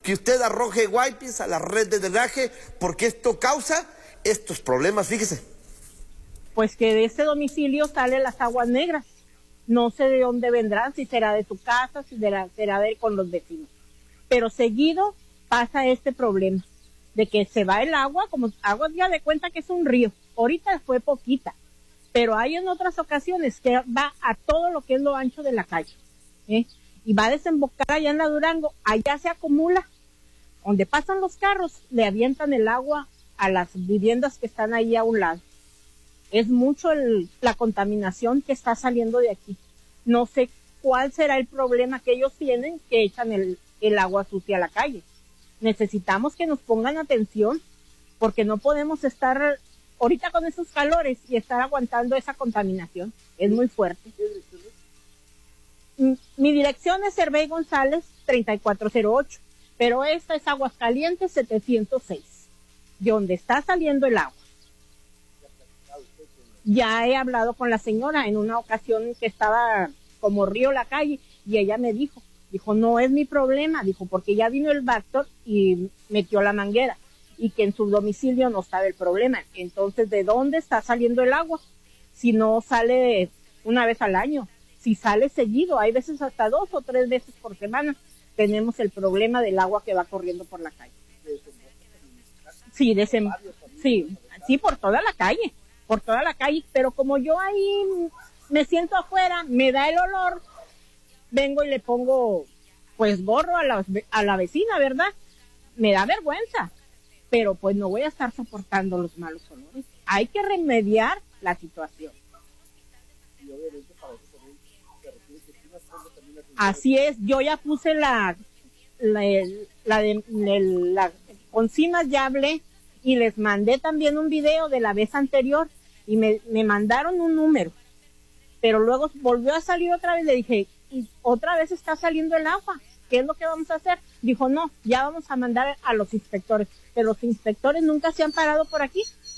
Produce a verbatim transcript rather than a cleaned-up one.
que usted arroje wipes a la red de drenaje, porque esto causa estos problemas, fíjese. Pues que de ese domicilio salen las aguas negras. No sé de dónde vendrán, si será de su casa, si será, será de con los vecinos. Pero seguido pasa este problema, de que se va el agua, como agua ya de cuenta que es un río. Ahorita fue poquita, pero hay en otras ocasiones que va a todo lo que es lo ancho de la calle, ¿eh? Y va a desembocar allá en la Durango, allá se acumula. Donde pasan los carros, le avientan el agua a las viviendas que están ahí a un lado. Es mucho el, la contaminación que está saliendo de aquí. No sé cuál será el problema que ellos tienen, que echan el, el agua sucia a la calle. Necesitamos que nos pongan atención, porque no podemos estar ahorita con esos calores y estar aguantando esa contaminación. Es muy fuerte. Mi dirección es Hervey González, treinta y cuatro cero ocho, pero esta es Aguascalientes setecientos seis, de donde está saliendo el agua. Ya he hablado con la señora en una ocasión que estaba como río la calle, y ella me dijo, dijo, no es mi problema, dijo, porque ya vino el Bactor y metió la manguera, y que en su domicilio no estaba el problema. Entonces, ¿de dónde está saliendo el agua? Si no sale una vez al año, si sale seguido, hay veces hasta dos o tres veces por semana, tenemos el problema del agua que va corriendo por la calle. Sí, desem sí, sí, por toda la calle, por toda la calle, pero como yo ahí me siento afuera, me da el olor, vengo y le pongo, pues, gorro a la, a la vecina, ¿verdad? Me da vergüenza, pero pues no voy a estar soportando los malos olores. Hay que remediar la situación. Así es, yo ya puse la, la, la de, el, la, con CIMAS ya hablé, y les mandé también un video de la vez anterior, y me, me mandaron un número, pero luego volvió a salir otra vez, le dije, y otra vez está saliendo el agua, ¿qué es lo que vamos a hacer? Dijo, no, ya vamos a mandar a los inspectores, pero los inspectores nunca se han parado por aquí,